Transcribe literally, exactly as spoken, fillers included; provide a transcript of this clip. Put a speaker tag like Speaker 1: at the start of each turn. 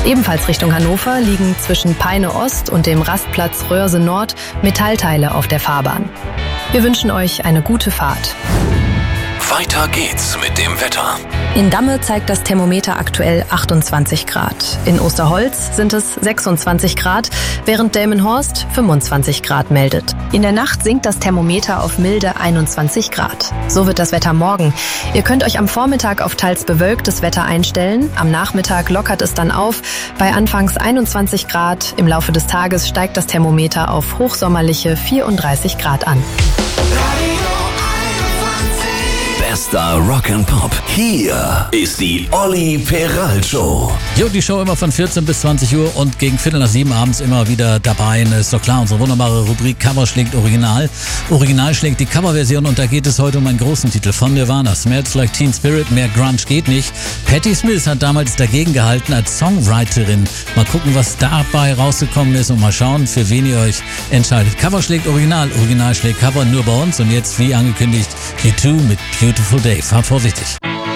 Speaker 1: Ebenfalls Richtung Hannover liegen zwischen Peine Ost und dem Rastplatz Röhrse Nord Metallteile auf der Fahrbahn. Wir wünschen euch eine gute Fahrt.
Speaker 2: Weiter geht's mit dem Wetter.
Speaker 1: In Damme zeigt das Thermometer aktuell achtundzwanzig Grad. In Osterholz sind es sechsundzwanzig Grad, während Delmenhorst fünfundzwanzig Grad meldet. In der Nacht sinkt das Thermometer auf milde einundzwanzig Grad. So wird das Wetter morgen. Ihr könnt euch am Vormittag auf teils bewölktes Wetter einstellen. Am Nachmittag lockert es dann auf bei anfangs einundzwanzig Grad. Im Laufe des Tages steigt das Thermometer auf hochsommerliche vierunddreißig Grad an.
Speaker 2: Bester Rock and Pop. Hier ist die Olli Peral Show.
Speaker 3: Jo, die Show immer von vierzehn bis zwanzig Uhr und gegen Viertel nach sieben abends immer wieder dabei. Ist doch klar, unsere wunderbare Rubrik Cover schlägt Original. Original schlägt die Coverversion und da geht es heute um einen großen Titel von Nirvana. Smells Like Teen Spirit, mehr Grunge geht nicht. Patti Smith hat damals dagegen gehalten als Songwriterin. Mal gucken, was dabei rausgekommen ist und mal schauen, für wen ihr euch entscheidet. Cover schlägt Original, Original schlägt Cover nur bei uns und jetzt, wie angekündigt, U zwei mit Beautiful Day. Fahrt vorsichtig.